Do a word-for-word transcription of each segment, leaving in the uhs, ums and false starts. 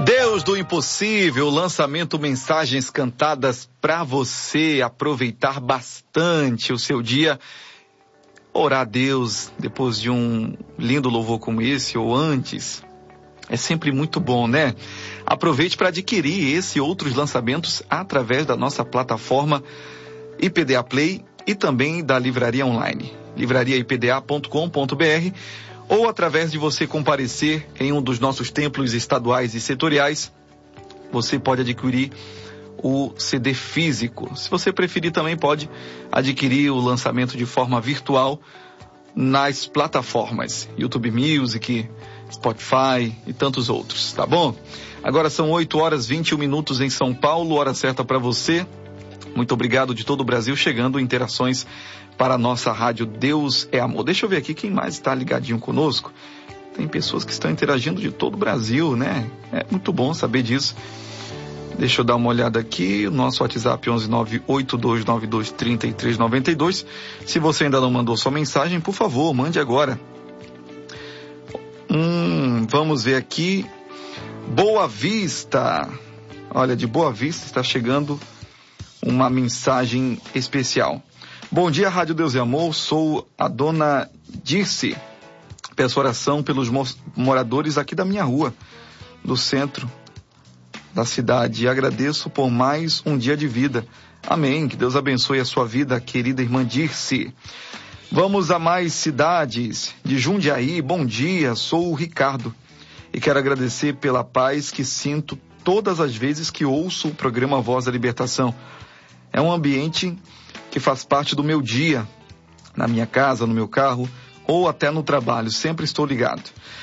Deus do impossível, lançamento mensagens cantadas para você aproveitar bastante o seu dia. Orar a Deus depois de um lindo louvor como esse ou antes é sempre muito bom, né? Aproveite para adquirir esse e outros lançamentos através da nossa plataforma I P D A Play e também da livraria online, livraria I P D A ponto com ponto B R, ou através de você comparecer em um dos nossos templos estaduais e setoriais. Você pode adquirir o C D físico. Se você preferir, também pode adquirir o lançamento de forma virtual nas plataformas YouTube Music, Spotify e tantos outros, tá bom? Agora são oito horas e vinte e um minutos em São Paulo, hora certa para você. Muito obrigado de todo o Brasil, chegando interações para a nossa rádio Deus é Amor. Deixa eu ver aqui quem mais está ligadinho conosco. Tem pessoas que estão interagindo de todo o Brasil, né? É muito bom saber disso. Deixa eu dar uma olhada aqui. O nosso WhatsApp onze nove oito dois nove dois três três nove dois. Se você ainda não mandou sua mensagem, por favor, mande agora. Hum, vamos ver aqui. Boa Vista. Olha, de Boa Vista está chegando uma mensagem especial. Bom dia, Rádio Deus e Amor. Sou a dona Dirce. Peço oração pelos moradores aqui da minha rua, do centro da cidade. E agradeço por mais um dia de vida. Amém. Que Deus abençoe a sua vida, querida irmã Dirce. Vamos a mais cidades. De Jundiaí, bom dia. Sou o Ricardo e quero agradecer pela paz que sinto todas as vezes que ouço o programa Voz da Libertação. É um ambiente que faz parte do meu dia, na minha casa, no meu carro ou até no trabalho. Sempre estou ligado.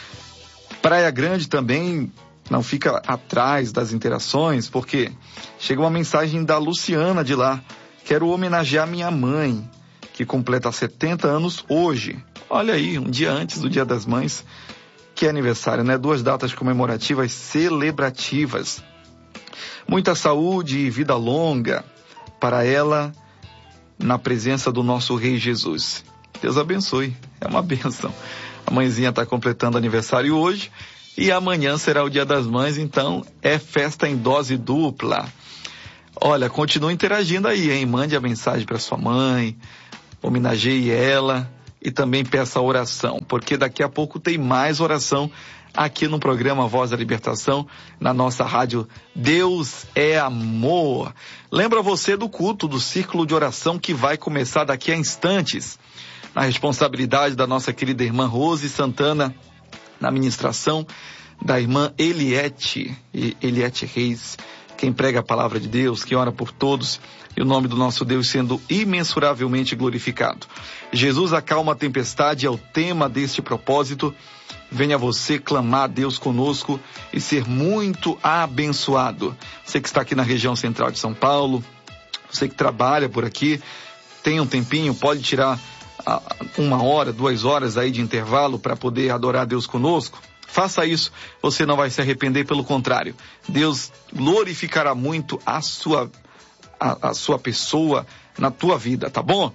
Praia Grande também não fica atrás das interações, porque chega uma mensagem da Luciana de lá. Quero homenagear minha mãe, que completa setenta anos hoje. Olha aí, um dia antes do Dia das Mães, que é aniversário, né? Duas datas comemorativas celebrativas. Muita saúde e vida longa para ela, na presença do nosso Rei Jesus. Deus abençoe, é uma bênção. A mãezinha está completando aniversário hoje e amanhã será o Dia das Mães, então é festa em dose dupla. Olha, continue interagindo aí, hein? Mande a mensagem para sua mãe, homenageie ela e também peça oração, porque daqui a pouco tem mais oração aqui no programa Voz da Libertação, na nossa rádio Deus é Amor. Lembra você do culto do Círculo de Oração que vai começar daqui a instantes, na responsabilidade da nossa querida irmã Rose Santana, na ministração da irmã Eliette, Eliette Reis, quem prega a palavra de Deus, que ora por todos, e o nome do nosso Deus sendo imensuravelmente glorificado. Jesus acalma a tempestade é o tema deste propósito. Venha você clamar a Deus conosco e ser muito abençoado. Você que está aqui na região central de São Paulo, você que trabalha por aqui, tem um tempinho, pode tirar uma hora, duas horas aí de intervalo para poder adorar a Deus conosco. Faça isso, você não vai se arrepender, pelo contrário. Deus glorificará muito a sua, a, a sua pessoa na tua vida, tá bom?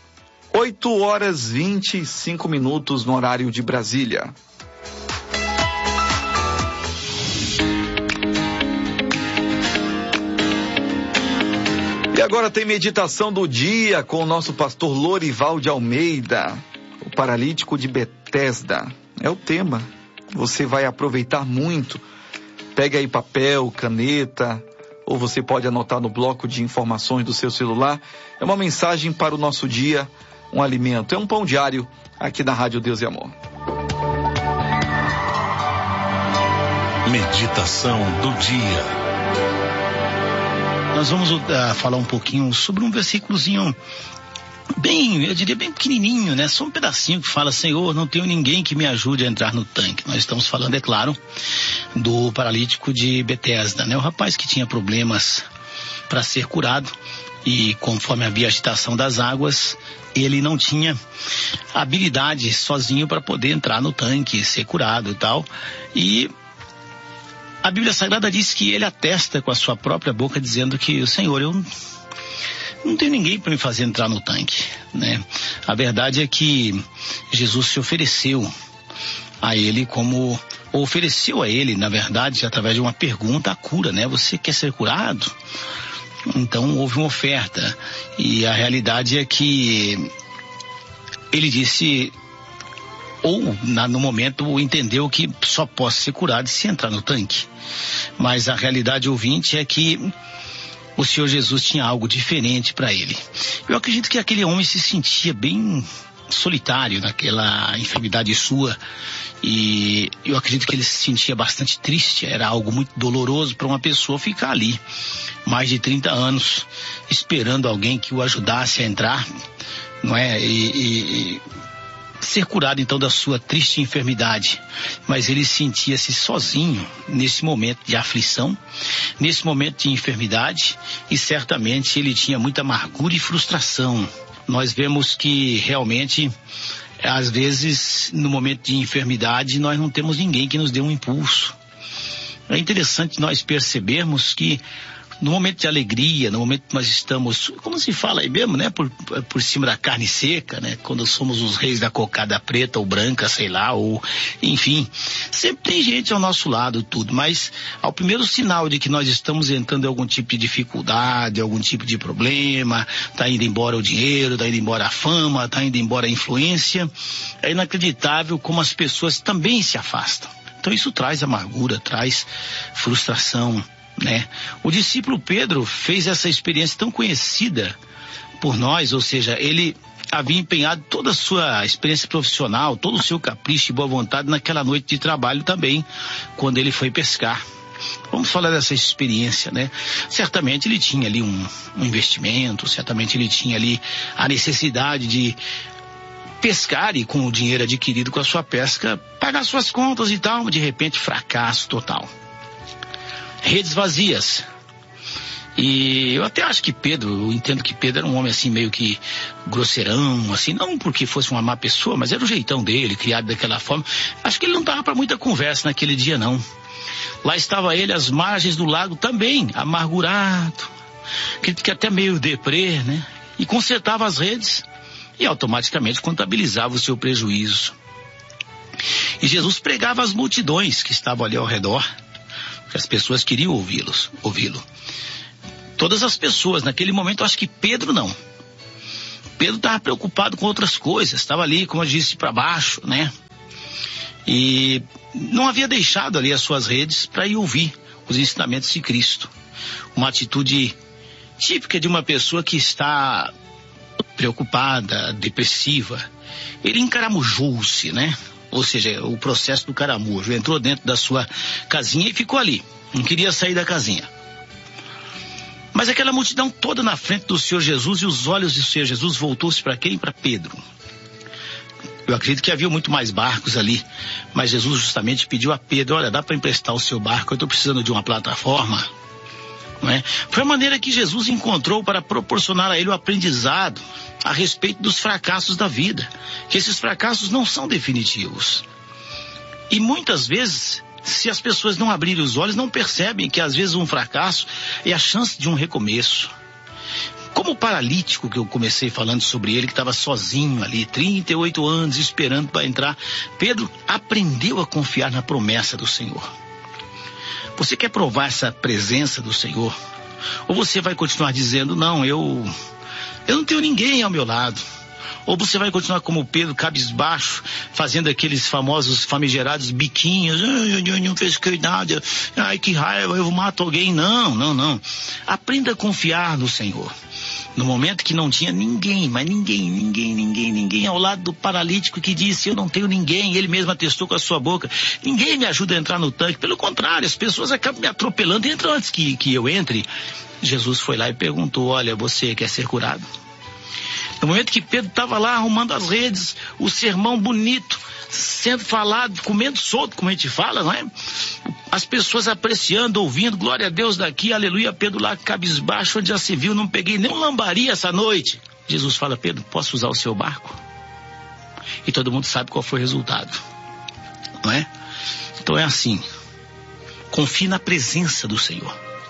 oito horas e vinte e cinco minutos no horário de Brasília. E agora tem meditação do dia com o nosso pastor Lorival de Almeida, o paralítico de Betesda. É o tema. Você vai aproveitar muito. Pega aí papel, caneta, ou você pode anotar no bloco de informações do seu celular. É uma mensagem para o nosso dia, um alimento. É um pão diário aqui na Rádio Deus e Amor. Meditação do dia. Nós vamos uh, falar um pouquinho sobre um versículozinho bem, eu diria bem pequenininho, né? Só um pedacinho que fala: Senhor, não tenho ninguém que me ajude a entrar no tanque. Nós estamos falando, é claro, do paralítico de Betesda, né? O rapaz que tinha problemas para ser curado e conforme havia agitação das águas, ele não tinha habilidade sozinho para poder entrar no tanque, ser curado e tal. E a Bíblia Sagrada diz que ele atesta com a sua própria boca, dizendo que: o Senhor, eu não tenho ninguém para me fazer entrar no tanque, né? A verdade é que Jesus se ofereceu a ele como, ou ofereceu a ele, na verdade, através de uma pergunta, a cura, né? Você quer ser curado? Então houve uma oferta, e a realidade é que ele disse, ou na, no momento entendeu que só posso ser curado se entrar no tanque. Mas a realidade, ouvinte, é que o Senhor Jesus tinha algo diferente para ele. Eu acredito que aquele homem se sentia bem solitário naquela enfermidade sua, e eu acredito que ele se sentia bastante triste. Era algo muito doloroso para uma pessoa ficar ali mais de trinta anos esperando alguém que o ajudasse a entrar, não é? E, e, e ser curado então da sua triste enfermidade. Mas ele sentia-se sozinho nesse momento de aflição, nesse momento de enfermidade, e certamente ele tinha muita amargura e frustração. Nós vemos que realmente, às vezes, no momento de enfermidade, nós não temos ninguém que nos dê um impulso. É interessante nós percebermos que no momento de alegria, no momento que nós estamos, como se fala aí mesmo, né? Por, por cima da carne seca, né? Quando somos os reis da cocada preta ou branca, sei lá, ou enfim. Sempre tem gente ao nosso lado, tudo. Mas ao primeiro sinal de que nós estamos entrando em algum tipo de dificuldade, algum tipo de problema, tá indo embora o dinheiro, tá indo embora a fama, tá indo embora a influência, é inacreditável como as pessoas também se afastam. Então isso traz amargura, traz frustração, né? O discípulo Pedro fez essa experiência tão conhecida por nós, ou seja, ele havia empenhado toda a sua experiência profissional, todo o seu capricho e boa vontade naquela noite de trabalho também, quando ele foi pescar. Vamos falar dessa experiência, né? Certamente ele tinha ali um, um investimento, certamente ele tinha ali a necessidade de pescar e, com o dinheiro adquirido com a sua pesca, pagar suas contas e tal. De repente, fracasso total. Redes vazias. E eu até acho que Pedro, eu entendo que Pedro era um homem assim meio que grosseirão, assim, não porque fosse uma má pessoa, mas era o jeitão dele, criado daquela forma. Acho que ele não dava para muita conversa naquele dia, não. Lá estava ele às margens do lago também, amargurado, que até meio deprê, né? E consertava as redes e automaticamente contabilizava o seu prejuízo. E Jesus pregava às multidões que estavam ali ao redor, porque as pessoas queriam ouvi-los, ouvi-lo. Todas as pessoas, naquele momento, acho que Pedro não. Pedro estava preocupado com outras coisas, estava ali, como eu disse, para baixo, né? E não havia deixado ali as suas redes para ir ouvir os ensinamentos de Cristo. Uma atitude típica de uma pessoa que está preocupada, depressiva. Ele encaramujou-se, né? Ou seja, o processo do caramujo. Entrou dentro da sua casinha e ficou ali. Não queria sair da casinha. Mas aquela multidão toda na frente do Senhor Jesus, e os olhos do Senhor Jesus voltou-se para quem? Para Pedro. Eu acredito que havia muito mais barcos ali, mas Jesus justamente pediu a Pedro: olha, dá para emprestar o seu barco, eu estou precisando de uma plataforma. Não é? Foi a maneira que Jesus encontrou para proporcionar a ele o aprendizado a respeito dos fracassos da vida, que esses fracassos não são definitivos. E muitas vezes, se as pessoas não abrirem os olhos, não percebem que às vezes um fracasso é a chance de um recomeço. Como o paralítico que eu comecei falando sobre ele, que estava sozinho ali, trinta e oito anos, esperando para entrar, Pedro aprendeu a confiar na promessa do Senhor. Você quer provar essa presença do Senhor? Ou você vai continuar dizendo: não, eu, eu não tenho ninguém ao meu lado? Ou você vai continuar como Pedro, cabisbaixo, fazendo aqueles famosos famigerados biquinhos: ai, eu não pesquei nada, ai que raiva, eu mato alguém. Não, não, não. Aprenda a confiar no Senhor. No momento que não tinha ninguém, mas ninguém, ninguém, ninguém, ninguém ao lado do paralítico que disse: eu não tenho ninguém, ele mesmo atestou com a sua boca, ninguém me ajuda a entrar no tanque, pelo contrário, as pessoas acabam me atropelando, entram antes que, que eu entre. Jesus foi lá e perguntou: olha, você quer ser curado? No momento que Pedro estava lá arrumando as redes, o sermão bonito sendo falado, comendo solto, como a gente fala, não é? As pessoas apreciando, ouvindo, glória a Deus daqui, aleluia. Pedro lá cabisbaixo, onde já se viu, não peguei nem um lambari essa noite. Jesus fala: Pedro, posso usar o seu barco? E todo mundo sabe qual foi o resultado, não é? Então é assim, confie na presença do Senhor.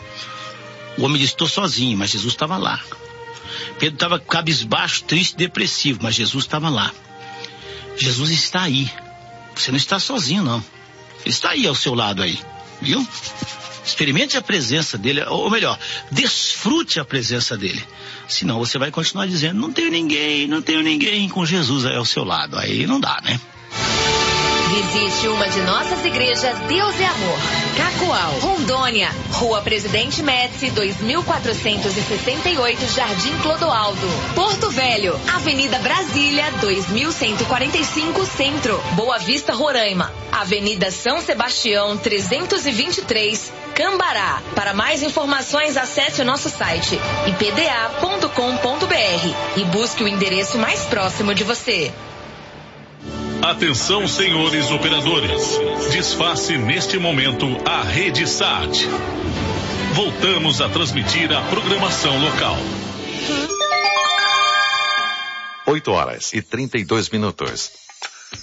O homem disse: estou sozinho, mas Jesus estava lá. Pedro estava cabisbaixo, triste, depressivo, mas Jesus estava lá. Jesus está aí. Você não está sozinho, não. Ele está aí ao seu lado aí, viu? Experimente a presença dele, ou melhor, desfrute a presença dele. Senão você vai continuar dizendo, não tenho ninguém, não tenho ninguém com Jesus aí ao seu lado. Aí não dá, né? Visite uma de nossas igrejas Deus é Amor. Cacoal, Rondônia, Rua Presidente Médici, dois mil quatrocentos e sessenta e oito, Jardim Clodoaldo. Porto Velho, Avenida Brasília, dois mil cento e quarenta e cinco, Centro. Boa Vista, Roraima, Avenida São Sebastião, trezentos e vinte e três, Cambará. Para mais informações, acesse o nosso site i p d a ponto com ponto b r e busque o endereço mais próximo de você. Atenção, senhores operadores. Desface neste momento a rede SAT. Voltamos a transmitir a programação local. oito horas e trinta e dois minutos.